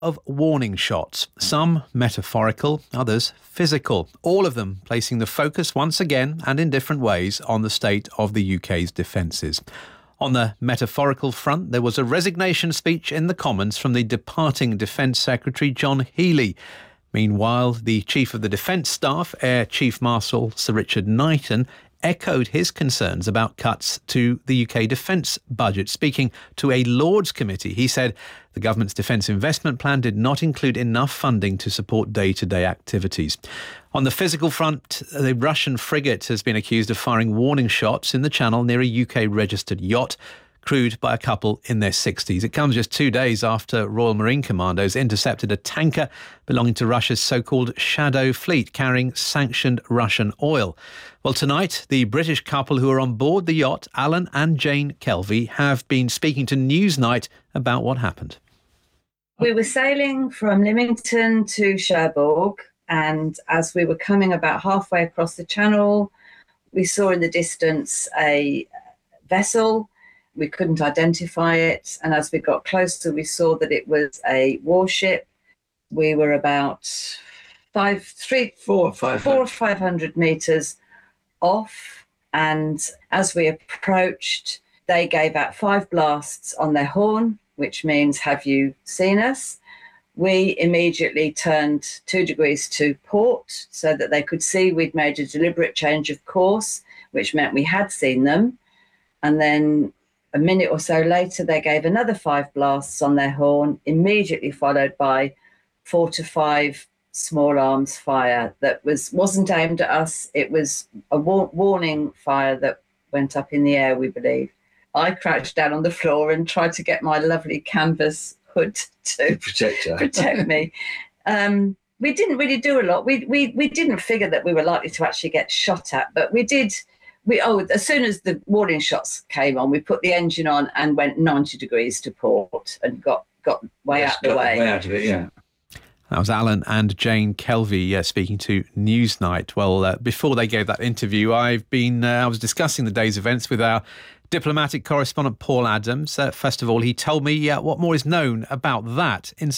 of warning shots, some metaphorical, others physical, all of them placing the focus once again and in different ways on the state of the UK's defences. On the metaphorical front, there was a resignation speech in the Commons from the departing Defence Secretary John Healey. Meanwhile, the Chief of the Defence Staff, Air Chief Marshal Sir Richard Knighton, echoed his concerns about cuts to the UK defence budget. Speaking to a Lords committee, he said the government's defence investment plan did not include enough funding to support day-to-day activities. On the physical front, the Russian frigate has been accused of firing warning shots in the Channel near a UK-registered yacht crewed by a couple in their 60s. It comes just 2 days after Royal Marine Commandos intercepted a tanker belonging to Russia's so-called Shadow Fleet carrying sanctioned Russian oil. Well, tonight, the British couple who are on board the yacht, Alan and Jane Kelvey, have been speaking to Newsnight about what happened. We were sailing from Lymington to Cherbourg, and as we were coming about halfway across the channel, we saw in the distance a vessel. We couldn't identify it, and as we got closer, we saw that it was a warship. We were about 400 or 500 metres off, and as we approached, they gave out 5 blasts on their horn, which means, "Have you seen us?" We immediately turned 2 degrees to port so that they could see we'd made a deliberate change of course, which meant we had seen them. And then a minute or so later, they gave another 5 blasts on their horn, immediately followed by 4 to 5 small arms fire that wasn't aimed at us. It was a warning fire that went up in the air, we believe. I crouched down on the floor and tried to get my lovely canvas hood to protect me. We didn't really do a lot. We didn't figure that we were likely to actually get shot at, but we did. As soon as the warning shots came on, we put the engine on and went 90 degrees to port and got way out of it, yeah. That was Alan and Jane Kelvey speaking to Newsnight. Well, before they gave that interview, I was discussing the day's events with our diplomatic correspondent Paul Adams. First of all, he told me what more is known about that incident.